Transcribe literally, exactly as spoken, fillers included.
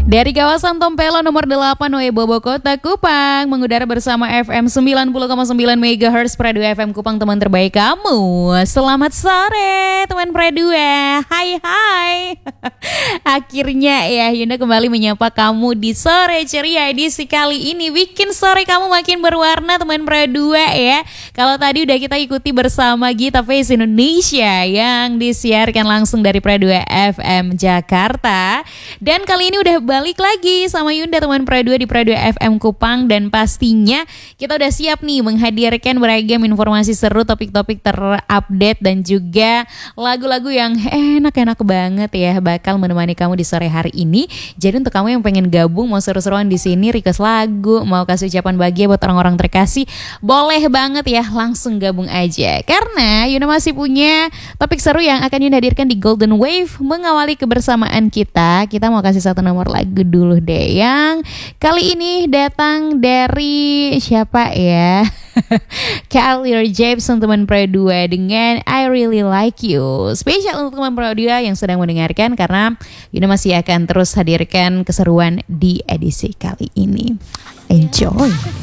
Dari kawasan Tompelo nomor delapan Webobo Kota Kupang mengudara bersama F M sembilan puluh koma sembilan megahertz Pradua F M Kupang, teman terbaik kamu. Selamat sore teman Pradua. Hai hai. Akhirnya ya Yunda kembali menyapa kamu di sore ceria edisi kali ini. Bikin sore kamu makin berwarna teman Pradua ya. Kalau tadi udah kita ikuti bersama Gita Face Indonesia yang disiarkan langsung dari Pradua F M Jakarta. Dan kali ini udah balik lagi sama Yunda teman Pradua di Pradua F M Kupang. Dan pastinya kita udah siap nih menghadirkan beragam informasi seru, topik-topik terupdate dan juga lagu-lagu yang enak-enak banget ya bakal menemani kamu di sore hari ini. Jadi untuk kamu yang pengen gabung, mau seru-seruan di sini, request lagu, mau kasih ucapan bahagia buat orang-orang terkasih, boleh banget ya, langsung gabung aja. Karena Yunda masih punya topik seru yang akan Yunda hadirkan di Golden Wave mengawali kebersamaan kita. Kita mau kasih satu nomor lagu dulu deh, yang kali ini datang dari siapa ya? Carly Jepsen teman Pradua dengan I Really Like You. Spesial untuk teman Pradua yang sedang mendengarkan, karena Yunda masih akan terus hadirkan keseruan di edisi kali ini. Enjoy.